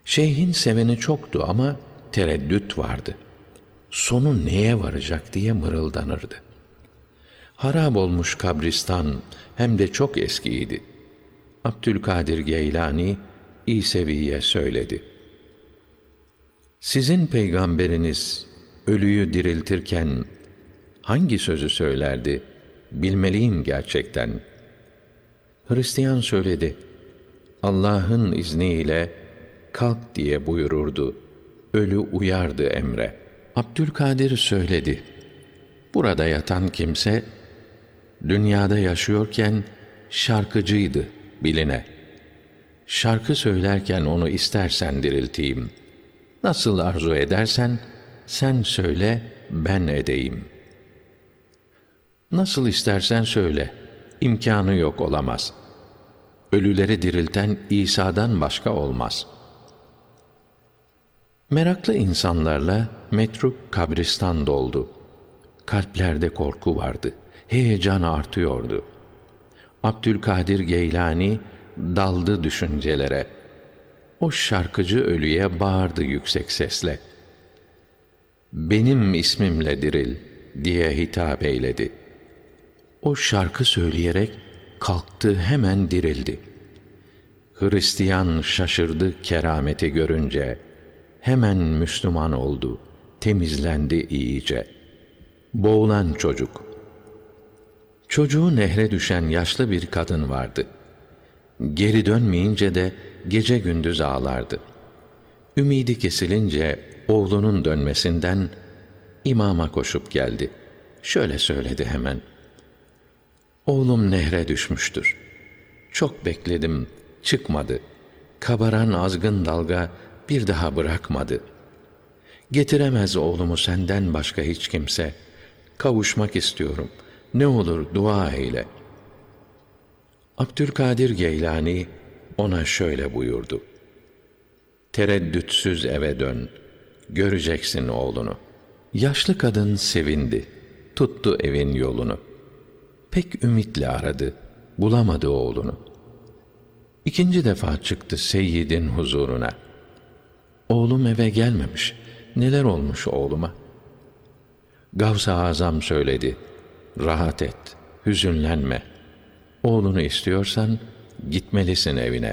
Şeyhin seveni çoktu ama tereddüt vardı. Sonu neye varacak diye mırıldanırdı. Harap olmuş kabristan hem de çok eskiydi. Abdülkadir Geylani İsevi'ye söyledi. Sizin peygamberiniz ölüyü diriltirken hangi sözü söylerdi? Bilmeliyim gerçekten. Hristiyan söyledi. Allah'ın izniyle kalk diye buyururdu. Ölü uyardı emre. Abdülkadir söyledi. Burada yatan kimse dünyada yaşıyorken şarkıcıydı biline. Şarkı söylerken onu istersen dirilteyim. Nasıl arzu edersen sen söyle ben edeyim. Nasıl istersen söyle, imkânı yok olamaz. Ölüleri dirilten İsa'dan başka olmaz. Meraklı insanlarla metruk kabristan doldu. Kalplerde korku vardı, heyecan artıyordu. Abdülkadir Geylani daldı düşüncelere. O şarkıcı ölüye bağırdı yüksek sesle. Benim ismimle diril diye hitap eyledi. O şarkı söyleyerek kalktı, hemen dirildi. Hristiyan şaşırdı kerameti görünce. Hemen Müslüman oldu, temizlendi iyice. Boğulan çocuk. Çocuğu nehre düşen yaşlı bir kadın vardı. Geri dönmeyince de gece gündüz ağlardı. Ümidi kesilince oğlunun dönmesinden imama koşup geldi. Şöyle söyledi hemen. Oğlum nehre düşmüştür. Çok bekledim, çıkmadı. Kabaran azgın dalga bir daha bırakmadı. Getiremez oğlumu senden başka hiç kimse. Kavuşmak istiyorum. Ne olur dua eyle. Abdülkadir Geylani ona şöyle buyurdu. Tereddütsüz eve dön. Göreceksin oğlunu. Yaşlı kadın sevindi. Tuttu evin yolunu. Pek ümitle aradı. Bulamadı oğlunu. İkinci defa çıktı seyyidin huzuruna. Oğlum eve gelmemiş. Neler olmuş oğluma? Gavs-ı Azam söyledi. Rahat et, hüzünlenme. Oğlunu istiyorsan gitmelisin evine.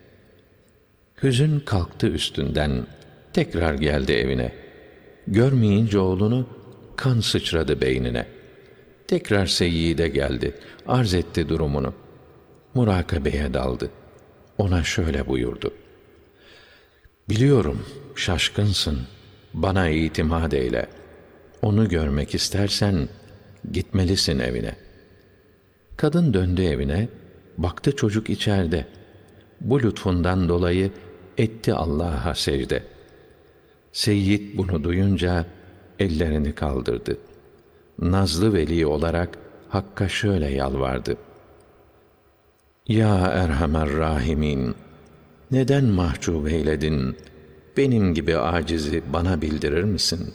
Hüzün kalktı üstünden, tekrar geldi evine. Görmeyince oğlunu kan sıçradı beynine. Tekrar seyyide geldi, arz etti durumunu. Murakabeye daldı. Ona şöyle buyurdu. Biliyorum, şaşkınsın, bana itimat eyle. Onu görmek istersen gitmelisin evine. Kadın döndü evine, baktı çocuk içeride. Bu lütfundan dolayı etti Allah'a secde. Seyyid bunu duyunca ellerini kaldırdı. Nazlı veli olarak Hakk'a şöyle yalvardı. Ya Erhamer Rahimin, neden mahcup eyledin? Benim gibi acizi bana bildirir misin?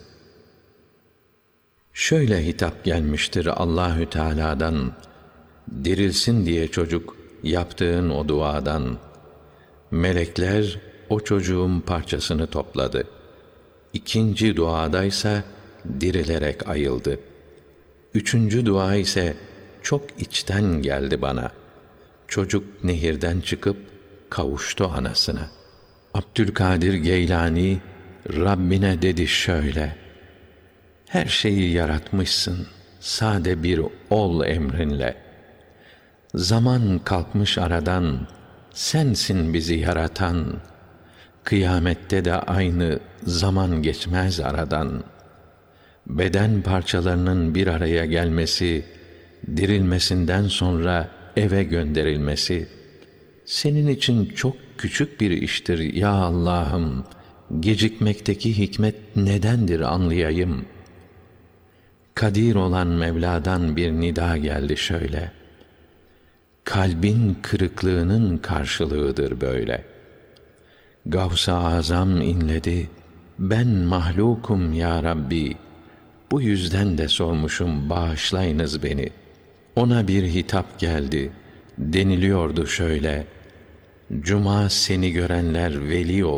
Şöyle hitap gelmiştir Allahü Teala'dan, dirilsin diye çocuk yaptığın o duadan. Melekler o çocuğun parçasını topladı. İkinci duadaysa dirilerek ayıldı. Üçüncü dua ise çok içten geldi bana. Çocuk nehirden çıkıp kavuştu anasına. Abdülkadir Geylani Rabbine dedi şöyle: her şeyi yaratmışsın, sade bir ol emrinle. Zaman kalkmış aradan, sensin bizi yaratan. Kıyamette de aynı zaman geçmez aradan. Beden parçalarının bir araya gelmesi, dirilmesinden sonra eve gönderilmesi, senin için çok küçük bir iştir ya Allah'ım. Gecikmekteki hikmet nedendir anlayayım. Kadir olan Mevla'dan bir nida geldi şöyle: kalbin kırıklığının karşılığıdır böyle. Gavs-ı Azam inledi, ben mahlukum ya Rabbi, bu yüzden de sormuşum, bağışlayınız beni. Ona bir hitap geldi, deniliyordu şöyle: Cuma seni görenler veli